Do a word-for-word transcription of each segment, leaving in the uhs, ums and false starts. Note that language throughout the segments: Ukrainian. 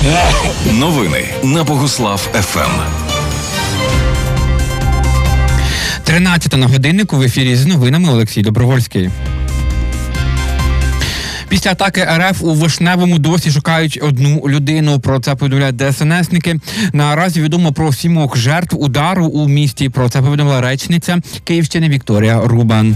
Новини на Богуслав еф ем. тринадцята на годиннику, в ефірі з новинами Олексій Добровольський. Після атаки ер еф у Вишневому досі шукають одну людину. Про це повідомляють де ес ен есники. Наразі відомо про сімох жертв удару у місті. Про це повідомила речниця Київщини Вікторія Рубан.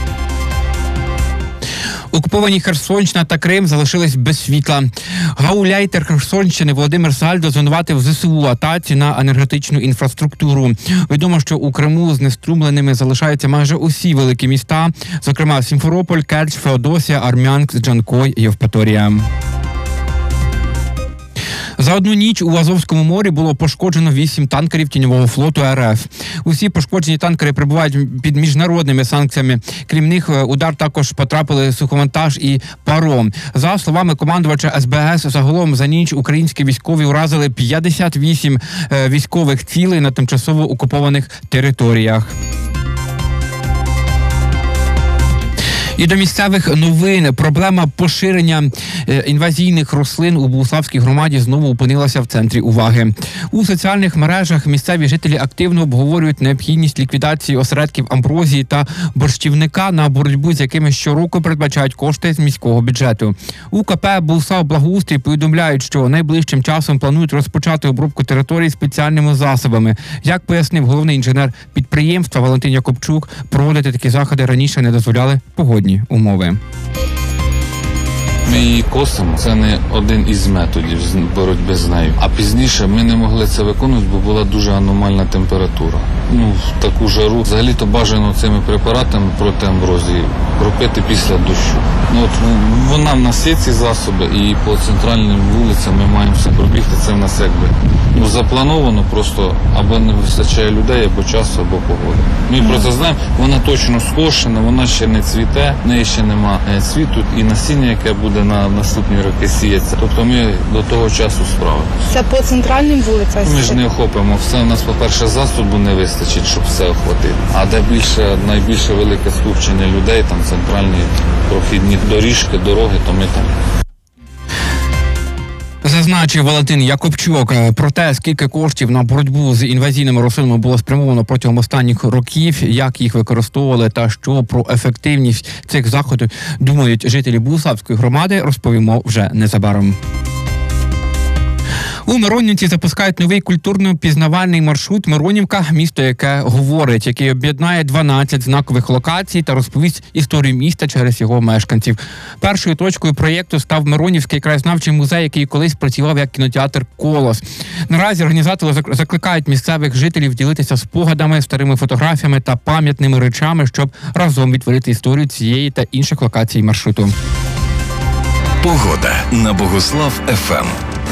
Окуповані Херсонщина та Крим залишились без світла. Гауляйтер Херсонщини Володимир Сальдо звинуватив зе се у атаці на енергетичну інфраструктуру. Відомо, що у Криму знеструмленими залишаються майже усі великі міста, зокрема Сімферополь, Керч, Феодосія, Армянськ, Джанкой, Євпаторія. За одну ніч у Азовському морі було пошкоджено вісім танкерів тіньового флоту ер еф. Усі пошкоджені танкери перебувають під міжнародними санкціями. Крім них, удар також потрапили суховантаж і паром. За словами командувача ес бе ес, загалом за ніч українські військові уразили п'ятдесят вісім військових цілей на тимчасово окупованих територіях. І до місцевих новин. Проблема поширення інвазійних рослин у Богуславській громаді знову опинилася в центрі уваги. У соціальних мережах місцеві жителі активно обговорюють необхідність ліквідації осередків амброзії та борщівника, на боротьбу з якими щороку передбачають кошти з міського бюджету. У ка пе «Богуслав Благоустрій» повідомляють, що найближчим часом планують розпочати обробку територій спеціальними засобами. Як пояснив головний інженер підприємства Валентин Якубчук, проводити такі заходи раніше не дозволяли погодні умови. Ми її косимо, це не один із методів боротьби з нею. А пізніше ми не могли це виконувати, бо була дуже аномальна температура. Ну, в таку жару. Взагалі-то бажано цими препаратами проти амброзії пропити після дощу. Ну, от вона в нас є ці засоби, і по центральним вулицям ми маємо все пробігти. Це в нас якби ну, заплановано, просто або не вистачає людей, або часу, або погоди. Ми про це знаємо, вона точно скошена, вона ще не цвіте, в неї ще нема цвіту, і насіння, яке буде на наступні роки сіється. Тобто ми до того часу справимося. Це по центральним вулицям? Ми ж не охопимо все. У нас, по-перше, засобу не вистачить, щоб все охватити. А де більше, найбільше велике скупчення людей, там центральні прохідні доріжки, дороги, то ми там. Зазначив Валентин Якубчук. Про те, скільки коштів на боротьбу з інвазійними рослинами було спрямовано протягом останніх років, як їх використовували та що про ефективність цих заходів думають жителі Богуславської громади, розповімо вже незабаром. У Миронівці запускають новий культурно-пізнавальний маршрут «Миронівка. Місто, яке говорить», який об'єднає дванадцять знакових локацій та розповість історію міста через його мешканців. Першою точкою проєкту став Миронівський краєзнавчий музей, який колись працював як кінотеатр «Колос». Наразі організатори закликають місцевих жителів ділитися спогадами, старими фотографіями та пам'ятними речами, щоб разом відтворити історію цієї та інших локацій маршруту. Погода на Богуслав еф ем.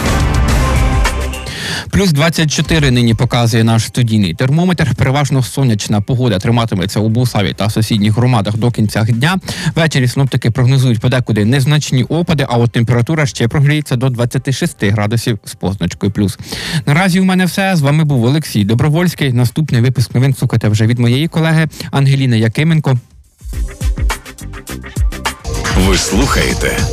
Плюс двадцять чотири нині показує наш студійний термометр. Переважно сонячна погода триматиметься у Богуславі та сусідніх громадах до кінця дня. Ввечері синоптики прогнозують подекуди незначні опади, а от температура ще прогріється до двадцяти шести градусів з позначкою плюс. Наразі у мене все. З вами був Олексій Добровольський. Наступний випуск новин слухайте вже від моєї колеги Ангеліни Якименко. Ви слухаєте